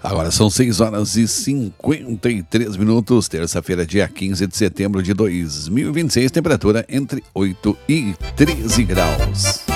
Agora são 6h53, terça-feira, dia 15 de setembro de 2026, temperatura entre 8 e 13 graus.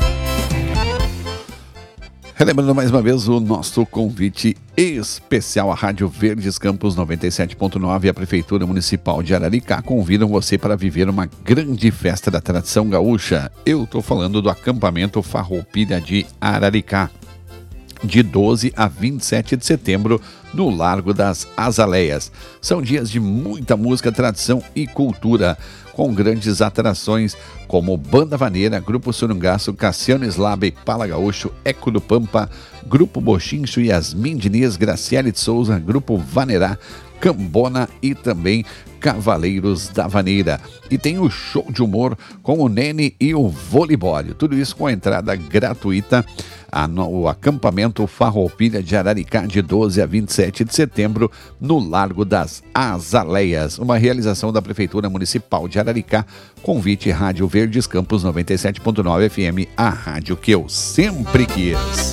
Relembrando mais uma vez o nosso convite especial à Rádio Verdes Campos 97.9 e a Prefeitura Municipal de Araricá convidam você para viver uma grande festa da tradição gaúcha. Eu estou falando do acampamento Farroupilha de Araricá, de 12 a 27 de setembro, no Largo das Azaleias. São dias de muita música, tradição e cultura, com grandes atrações como Banda Vaneira, Grupo Surungaço, Cassiano Slab, Pala Gaúcho, Eco do Pampa, Grupo Bochincho, Yasmin Diniz, Graciele de Souza, Grupo Vanerá, Cambona e também Cavaleiros da Vaneira. E tem o show de humor com o Nene e o Voleibole. Tudo isso com a entrada gratuita no acampamento Farroupilha de Araricá, de 12 a 27 de setembro, no Largo das Azaleias. Uma realização da Prefeitura Municipal de Araricá. Convite Rádio Verdes Campos 97.9 FM, a rádio que eu sempre quis.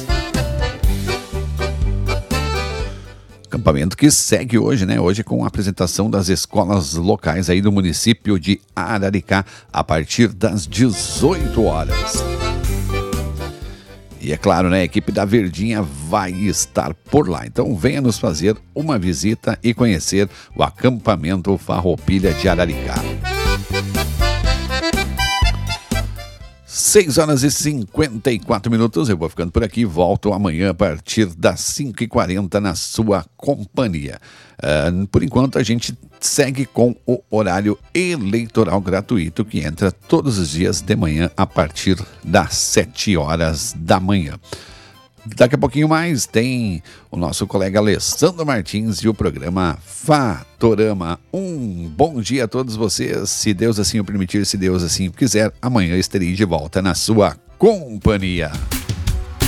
Acampamento que segue hoje, né? Hoje com a apresentação das escolas locais aí do município de Araricá, a partir das 18 horas. E é claro, né? A equipe da Verdinha vai estar por lá. Então venha nos fazer uma visita e conhecer o acampamento Farroupilha de Araricá. 6h54, eu vou ficando por aqui, volto amanhã a partir das 5h40 na sua companhia. Por enquanto a gente segue com o horário eleitoral gratuito, que entra todos os dias de manhã a partir das 7 horas da manhã. Daqui a pouquinho mais tem o nosso colega Alessandro Martins e o programa Fatorama. Um bom dia a todos vocês. Se Deus assim o permitir, se Deus assim o quiser, amanhã estarei de volta na sua companhia.